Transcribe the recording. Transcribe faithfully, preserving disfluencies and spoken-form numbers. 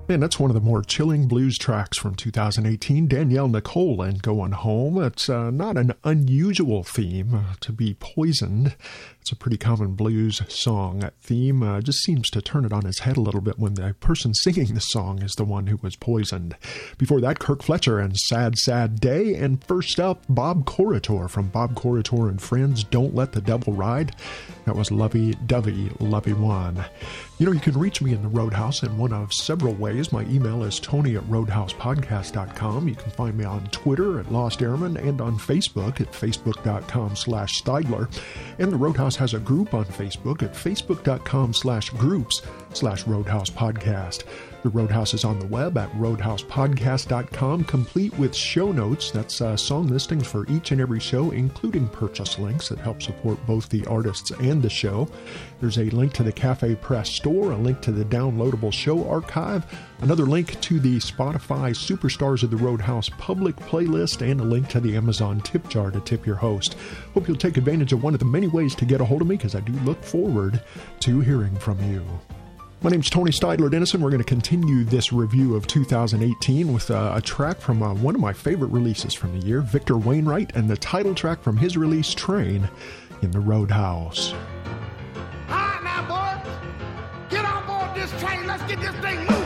And that's one of the more chilling blues tracks from two thousand eighteen, Danielle Nicole and Going Home. It's uh, not an unusual theme uh, to be poisoned. It's a pretty common blues song. That theme uh, just seems to turn it on its head a little bit when the person singing the song is the one who was poisoned. Before that, Kirk Fletcher and Sad, Sad Day. And first up, Bob Corritore from Bob Corritore and Friends, Don't Let the Devil Ride. That was Lovey Dovey, Lovey One. You know, you can reach me in the Roadhouse in one of several ways. My email is tony at roadhouse podcast dot com. You can find me on Twitter at Lost Airman and on Facebook at facebook.com slash Steidler. And the Roadhouse has a group on Facebook at facebook.com slash groups slash Roadhouse Podcast. The Roadhouse is on the web at roadhouse podcast dot com, complete with show notes. That's uh, song listings for each and every show, including purchase links that help support both the artists and the show. There's a link to the Cafe Press store, a link to the downloadable show archive, another link to the Spotify Superstars of the Roadhouse public playlist, and a link to the Amazon tip jar to tip your host. Hope you'll take advantage of one of the many ways to get a hold of me, because I do look forward to hearing from you. My name's Tony Steidler Dennison. We're going to continue this review of two thousand eighteen with uh, a track from uh, one of my favorite releases from the year, Victor Wainwright, and the title track from his release, Train, in the Roadhouse. All right now, boys, get on board this train. Let's get this thing moving.